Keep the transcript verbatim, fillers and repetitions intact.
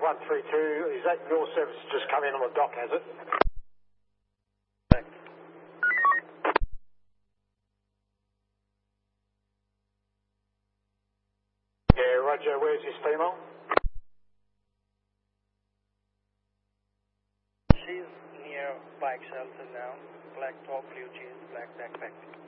one three two, is that your service just come in on the dock, has it? Yeah, Roger, where's his female? She's near bike shelter now. Black top, blue jeans, black backpack.